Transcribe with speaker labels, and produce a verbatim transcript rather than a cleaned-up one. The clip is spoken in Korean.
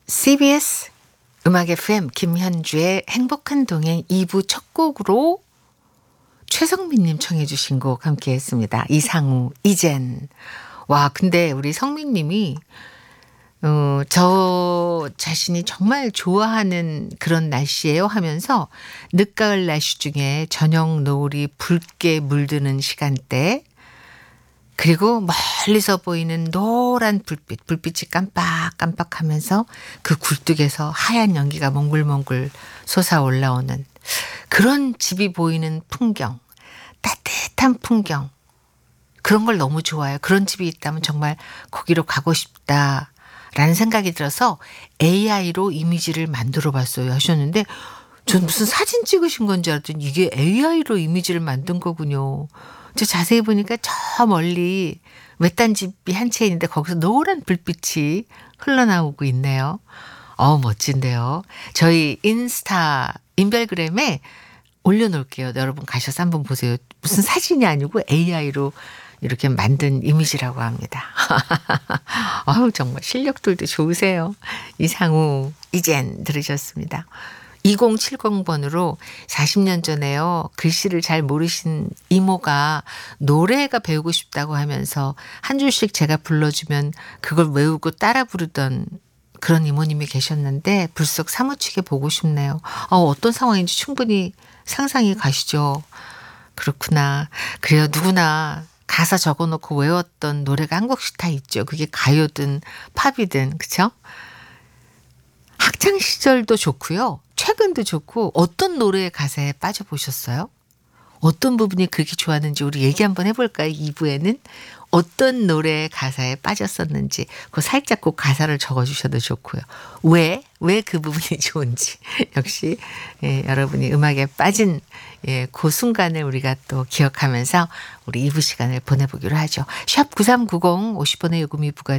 Speaker 1: 씨비에스 음악 에프엠 김현주의 행복한 동행 이 부 첫 곡으로 최성민님 청해 주신 곡 함께 했습니다. 이상우 이젠. 와 근데 우리 성민님이 어, 저 자신이 정말 좋아하는 그런 날씨예요 하면서 늦가을 날씨 중에 저녁 노을이 붉게 물드는 시간대 그리고 멀리서 보이는 노란 불빛, 불빛이 깜빡깜빡하면서 그 굴뚝에서 하얀 연기가 몽글몽글 솟아 올라오는 그런 집이 보이는 풍경, 따뜻한 풍경 그런 걸 너무 좋아해요. 그런 집이 있다면 정말 거기로 가고 싶다라는 생각이 들어서 에이아이로 이미지를 만들어 봤어요 하셨는데 전 무슨 사진 찍으신 건 줄 알았더니 이게 에이아이로 이미지를 만든 거군요. 저 자세히 보니까 저 멀리 외딴 집이 한 채 있는데 거기서 노란 불빛이 흘러나오고 있네요. 어 멋진데요. 저희 인스타 인별그램에 올려놓을게요. 여러분 가셔서 한번 보세요. 무슨 사진이 아니고 에이아이로 이렇게 만든 이미지라고 합니다. 아우 정말 실력들도 좋으세요. 이상우 이젠 들으셨습니다. 이공칠공 번으로 사십 년 전에요. 글씨를 잘 모르신 이모가 노래가 배우고 싶다고 하면서 한 줄씩 제가 불러주면 그걸 외우고 따라 부르던 그런 이모님이 계셨는데 불쑥 사무치게 보고 싶네요. 어, 어떤 상황인지 충분히 상상이 가시죠. 그렇구나. 그래요. 누구나 가사 적어놓고 외웠던 노래가 한 곡씩 다 있죠. 그게 가요든 팝이든 그렇죠? 학창 시절도 좋고요. 최근도 좋고 어떤 노래의 가사에 빠져보셨어요? 어떤 부분이 그렇게 좋았는지 우리 얘기 한번 해볼까요? 이 부에는 어떤 노래의 가사에 빠졌었는지 그 살짝 그 가사를 적어주셔도 좋고요. 왜? 왜 그 부분이 좋은지 역시 예, 여러분이 음악에 빠진 예, 그 순간을 우리가 또 기억하면서 우리 이 부 시간을 보내보기로 하죠. 샵 구삼구공 오십 번의 요금이 부과